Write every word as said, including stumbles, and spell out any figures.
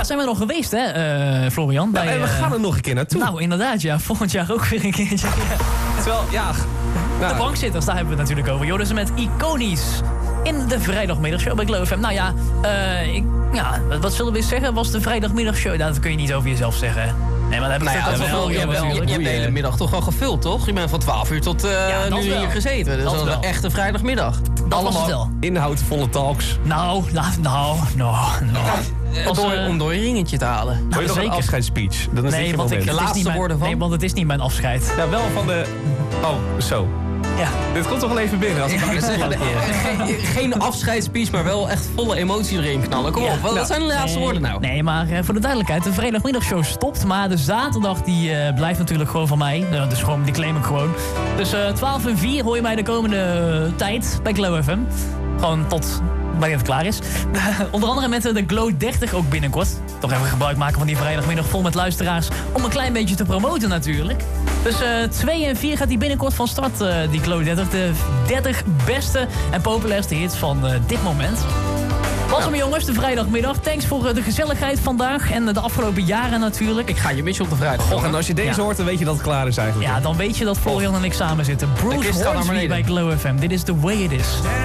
zijn we nog geweest, hè, uh, Florian? Ja, bij, en we gaan er nog een keer naartoe. Nou, inderdaad, ja. Volgend jaar ook weer een keertje. Terwijl, ja... Nou, de bankzitters, daar hebben we het natuurlijk over. Joh, dus met Iconisch in de vrijdagmiddagshow bij Glow F M. Nou ja, uh, ik, ja, wat zullen we eens zeggen? Was de vrijdagmiddagshow? Dat kun je niet over jezelf zeggen. Nee, maar dat heb ik nou ja, toch wel. Je, je, je, je hebt de hele middag toch wel gevuld, toch? Je bent van twaalf uur tot uh, ja, nu hier gezeten. Dus dat, dat is een echte vrijdagmiddag. Dat was het wel. Inhoudvolle talks. Nou, nou, nou, nou. Ja, door, uh, om door je ringetje te halen. Nou, Wil je nog een afscheidsspeech? Dan is nee, want ik, de laatste woorden van? Nee, want het is niet mijn afscheid. Ja, wel van de... Oh, zo. Ja. Dit komt toch wel even binnen. Als ik ja, zeggen, geen, geen afscheidsspeech, maar wel echt volle emotie erin knallen. Kom ja. op, wat nou, zijn de laatste nee, woorden nou? Nee, maar uh, voor de duidelijkheid, de vrijdagmiddagshow stopt. Maar de zaterdag die uh, blijft natuurlijk gewoon van mij. Uh, dus gewoon, die claim ik gewoon. Dus uh, twaalf en vier hoor je mij de komende uh, tijd bij Glow F M. Gewoon tot... wanneer het klaar is. Onder andere met de Glow dertig ook binnenkort. Toch even gebruik maken van die vrijdagmiddag vol met luisteraars. Om een klein beetje te promoten natuurlijk. Dus uh, twee en vier gaat die binnenkort van start, uh, die Glow dertig. De dertig beste en populairste hits van uh, dit moment. Was hem jongens, de vrijdagmiddag. Thanks voor uh, de gezelligheid vandaag. En uh, de afgelopen jaren natuurlijk. Ik ga je missen op de vrijdag. Och, en als je deze ja. hoort, dan weet je dat het klaar is eigenlijk. Ja, dan weet je dat Florian en ik samen zitten. Bruce Hornsby bij Glow F M. Dit is The Way It Is.